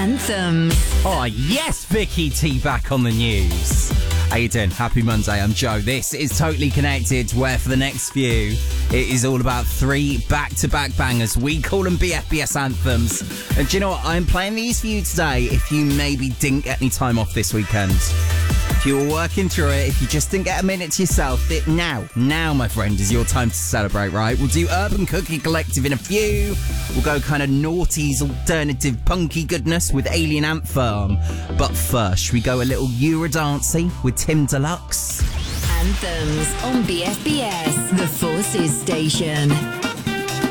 Anthems. Oh, yes, Vicky T back on the news. How you doing? Happy Monday, I'm Joe. This is Totally Connected, where for the next few, it is all about 3 back-to-back bangers. We call them BFBS anthems. And do you know what? I'm playing these for you today if you maybe didn't get any time off this weekend. If you were working through it, if you just didn't get a minute to yourself, now, my friend, is your time to celebrate, right? We'll do Urban Cookie Collective in a few. We'll go kind of naughties, alternative, punky goodness with Alien Ant Farm. But first, should we go a little Eurodancey with Tim Deluxe? Anthems on BFBS, the Forces station.